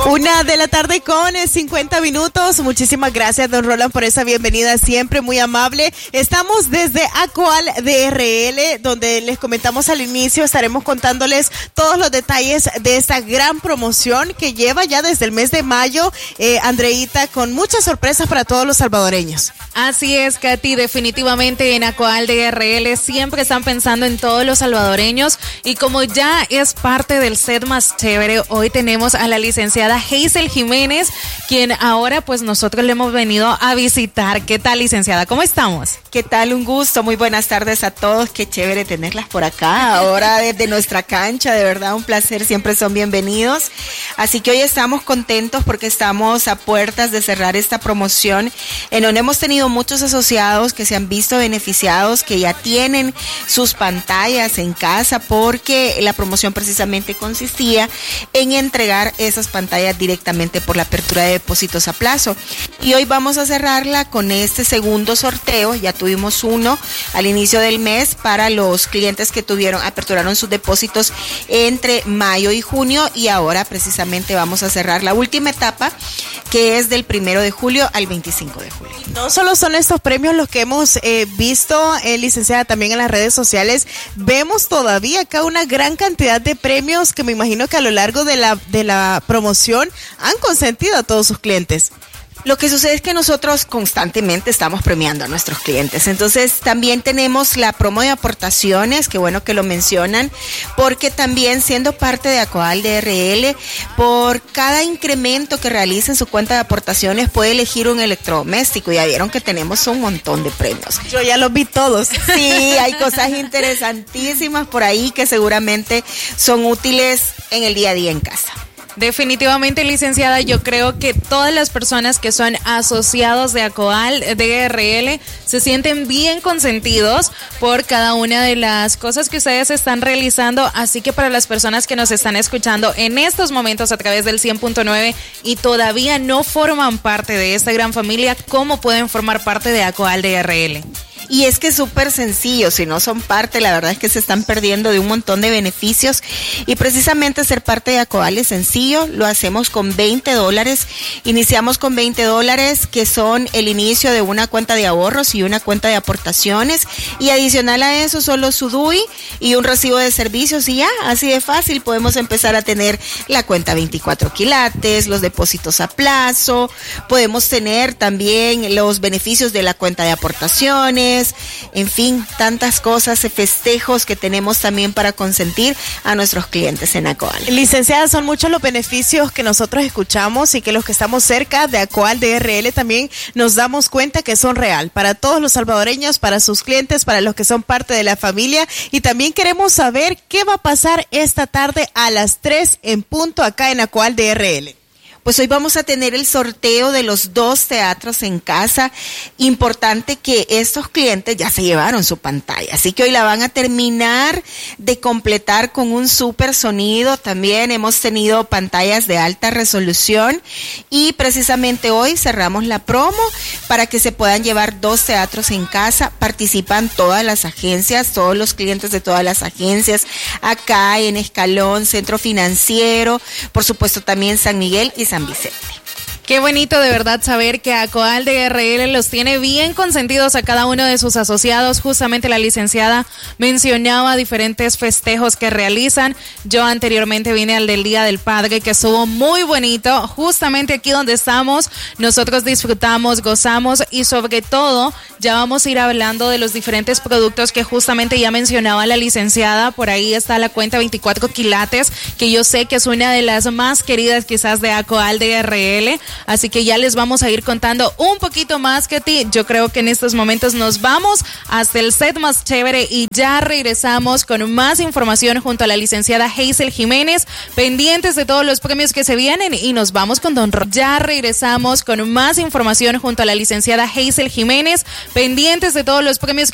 1:50 p.m. Muchísimas gracias, don Roland, por esa bienvenida siempre muy amable. Estamos desde Acoal DRL, donde les comentamos al inicio, estaremos contándoles todos los detalles de esta gran promoción que lleva ya desde el mes de mayo, Andreita, con muchas sorpresas para todos los salvadoreños. Así es, Katy, definitivamente en Acoal DRL siempre están pensando en todos los salvadoreños, y como ya es parte del set más chévere, hoy tenemos a la licenciada Hazel Jiménez, quien ahora pues nosotros le hemos venido a visitar. ¿Qué tal, licenciada? ¿Cómo estamos? ¿Qué tal? Un gusto, muy buenas tardes a todos, qué chévere tenerlas por acá, ahora desde nuestra cancha, de verdad un placer, siempre son bienvenidos. Así que hoy estamos contentos porque estamos a puertas de cerrar esta promoción, en donde hemos tenido muchos asociados que se han visto beneficiados, que ya tienen sus pantallas en casa, porque la promoción precisamente consistía en entregar esas pantallas directamente por la apertura de depósitos a plazo. Y hoy vamos a cerrarla con este segundo sorteo. Ya tuvimos uno al inicio del mes para los clientes que aperturaron sus depósitos entre mayo y junio, y ahora precisamente vamos a cerrar la última etapa, que es del 1 de julio al 25 de julio. No solo son estos premios los que hemos visto, licenciada, también en las redes sociales vemos todavía acá una gran cantidad de premios que me imagino que a lo largo de la promoción han consentido a todos sus clientes. Lo que sucede es que nosotros constantemente estamos premiando a nuestros clientes. Entonces también tenemos la promo de aportaciones, que bueno que lo mencionan, porque también siendo parte de Acoal DRL, por cada incremento que realice en su cuenta de aportaciones puede elegir un electrodoméstico. Ya vieron que tenemos un montón de premios. Yo ya los vi todos. Sí, hay cosas interesantísimas por ahí que seguramente son útiles en el día a día en casa. Definitivamente, licenciada, yo creo que todas las personas que son asociados de Acoal DRL se sienten bien consentidos por cada una de las cosas que ustedes están realizando. Así que para las personas que nos están escuchando en estos momentos a través del 100.9 y todavía no forman parte de esta gran familia, ¿cómo pueden formar parte de Acoal DRL? Y es que es súper sencillo, si no son parte, la verdad es que se están perdiendo de un montón de beneficios, y precisamente ser parte de Acoal es sencillo, lo hacemos con $20, iniciamos con $20 que son el inicio de una cuenta de ahorros y una cuenta de aportaciones, y adicional a eso solo su DUI y un recibo de servicios, y ya, así de fácil podemos empezar a tener la cuenta 24 quilates, los depósitos a plazo, podemos tener también los beneficios de la cuenta de aportaciones, en fin, tantas cosas, festejos que tenemos también para consentir a nuestros clientes en Acoal. Licenciada, son muchos los beneficios que nosotros escuchamos y que los que estamos cerca de Acoal DRL también nos damos cuenta que son real para todos los salvadoreños, para sus clientes, para los que son parte de la familia, y también queremos saber qué va a pasar esta tarde a las 3 en punto acá en Acoal DRL. Pues hoy vamos a tener el sorteo de los 2 teatros en casa. Importante que estos clientes ya se llevaron su pantalla, así que hoy la van a terminar de completar con un súper sonido. También hemos tenido pantallas de alta resolución, y precisamente hoy cerramos la promo para que se puedan llevar 2 teatros en casa. Participan todas las agencias, todos los clientes de todas las agencias, acá en Escalón, Centro Financiero, por supuesto también San Miguel y San Vicente. Qué bonito de verdad saber que Acoal DRL los tiene bien consentidos a cada uno de sus asociados. Justamente la licenciada mencionaba diferentes festejos que realizan. Yo anteriormente vine al del Día del Padre, que estuvo muy bonito. Justamente aquí donde estamos, nosotros disfrutamos, gozamos, y sobre todo ya vamos a ir hablando de los diferentes productos que justamente ya mencionaba la licenciada. Por ahí está la cuenta 24 quilates, que yo sé que es una de las más queridas quizás de Acoal DRL. Así que ya les vamos a ir contando un poquito más, Katy. Yo creo que en estos momentos nos vamos hasta el set más chévere y ya regresamos con más información junto a la licenciada Hazel Jiménez, pendientes de todos los premios que se vienen, y nos vamos con don Ro. Ya regresamos con más información junto a la licenciada Hazel Jiménez, pendientes de todos los premios